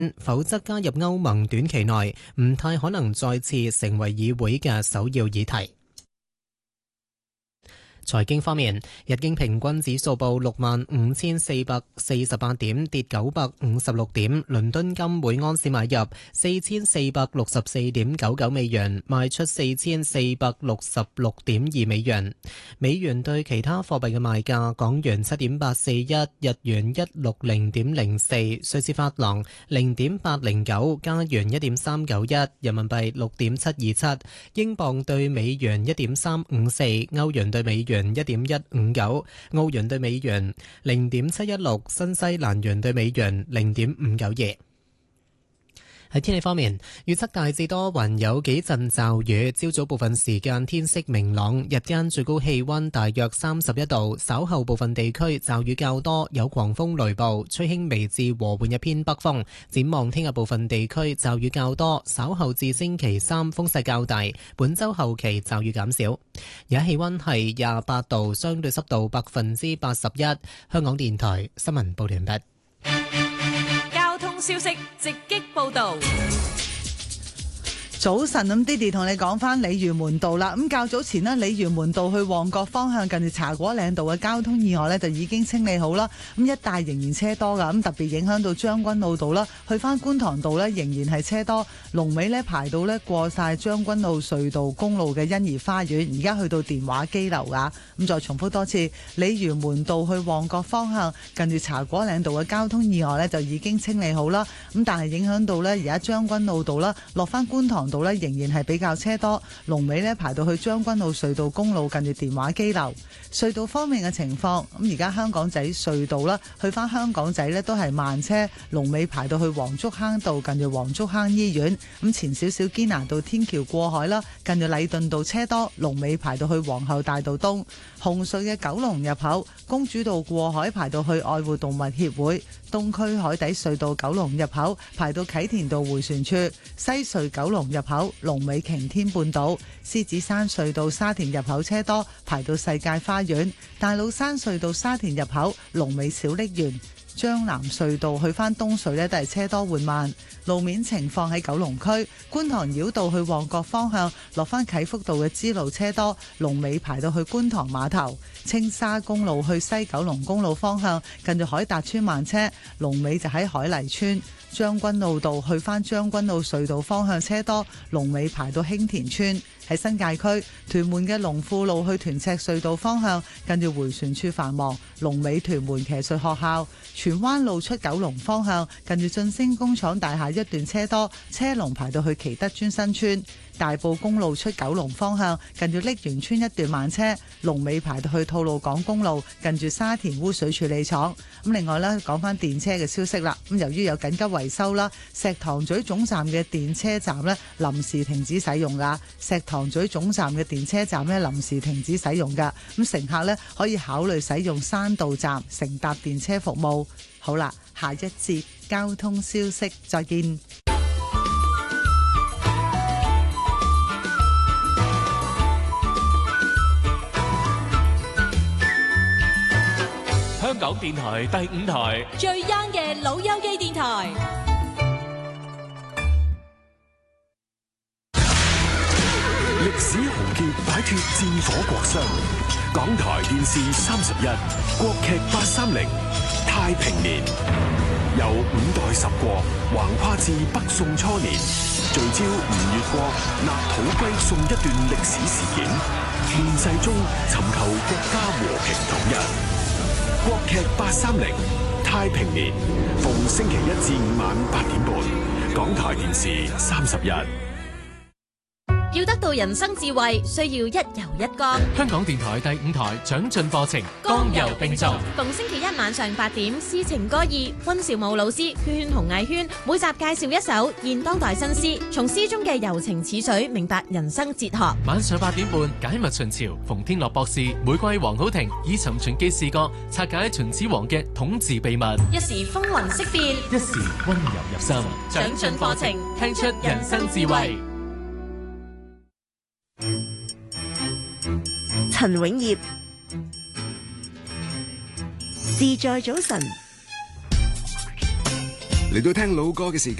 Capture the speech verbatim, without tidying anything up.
否則加入歐盟短期內唔太可能再次成為議會嘅首要議題。財經方面，日經平均指數報六萬五千四百四十八點，跌九百五十六點。倫敦金每安士買入四千四百六十四點九九美元，賣出四千四百六十六點二美元。美元對其他貨幣嘅賣價：港元七點八四一，日元一六零點零四，瑞士法郎零點八零九，加元一點三九一，人民幣六點七二七，英鎊對美元一點三五四，歐元對美元一點一五九，澳元對美元零點七一六，新西蘭元對美元零點五九二。喺天氣方面，預測大致多雲，有幾陣驟雨。朝早部分時間天色明朗，日間最高氣溫大約三十一度。稍後部分地區驟雨較多，有狂風雷暴，吹輕微至和緩一偏北風。展望聽日部分地區驟雨較多，稍後至星期三風勢較大。本週後期驟雨減少。而家氣溫係廿八度，相對濕度百分之八十一。香港電台新聞報道完畢。 消息直擊報道。 早晨，咁 Diddy 同你講翻鯉魚門道啦。咁較早前呢，鯉魚門道去旺角方向近住茶果嶺道嘅交通意外呢，就已經清理好啦。咁一帶仍然車多噶，咁特別影響到將軍澳道啦，去翻觀塘道呢，仍然係車多，龍尾呢排到呢過晒將軍澳隧道公路嘅欣怡花園，而家去到電話機樓噶。咁再重複多次，鯉魚門道去旺角方向近住茶果嶺道嘅交通意外呢，就已經清理好啦。咁但係影響到呢，而家將軍澳道啦，落翻觀塘道呢，仍然係比較車多，龍尾呢排到去將軍澳隧道公路近住電話機樓。隧道方面嘅情況，咁而家香港仔隧道啦，去翻香港仔呢都係慢車，龍尾排到去黃竹坑道近住黃竹坑醫院。咁前少少堅拿道天橋過海啦，近住禮頓道車多，龍尾排到去皇后大道東。紅隧嘅九龍入口，公主道過海排到去愛護動物協會。東區海底隧道九龍入口排到啟田道迴旋處，西隧九龍入口龍尾擎天半島，獅子山隧道沙田入口車多排到世界花園，大老山隧道沙田入口龍尾小瀝源，將南隧道去返東隧呢都係車多緩慢。路面情況喺九龍區觀塘繞道去旺角方向落返啟福道嘅支路車多，龍尾排到去觀塘碼頭。青沙公路去西九龍公路方向近住海達村慢車，龍尾就喺海麗村。將軍澳道去返將軍澳隧道方向車多，龍尾排到興田村。喺新界區屯門嘅龍富路去屯赤隧道方向近住迴旋處繁忙，龍尾屯門騎術學校。荃灣路出九龍方向近住晉升工廠大廈一段車多，車龍排到去祈德尊新村。大埔公路出九龍方向近住瀝源村一段慢車，龍尾排到去吐露港公路近住沙田污水處理廠。咁另外咧，講翻電車嘅消息啦。咁由於有緊急維修啦，石塘咀總站嘅電車站咧臨時停止使用噶。石塘咀總站嘅電車站咧臨時停止使用噶。咁乘客咧可以考慮使用山道站乘搭電車服務。好啦，下一節交通消息再見。 香港電台第五台最 young 嘅老友記電台， 歷史豪傑擺脫戰火國殤，港台電視三十一，國劇八三零太平年，由五代十國橫跨至北宋初年，聚焦吳越國納土歸宋一段歷史事件，亂世中尋求國家和平統一。國劇八三零太平年，逢星期一至五晚八點半，港台電視三十一。 要得到人生智慧，需要一游一江。 香港電台第五台長進課程，江游並重。 逢星期一晚上八點，詩情歌意，溫兆武老師、圈圈同藝圈每集介紹一首現當代新詩，從詩中嘅柔情似水，明白人生哲學。 晚上八點半，解密秦朝，馮天樂博士、玫瑰黃好婷以尋秦記視角拆解秦始皇嘅統治秘密。 一時風雲色變， 一時溫柔入心。 長進課程， 聽出人生智慧。 陳永業，自在早晨。 嚟到聽老歌嘅時間。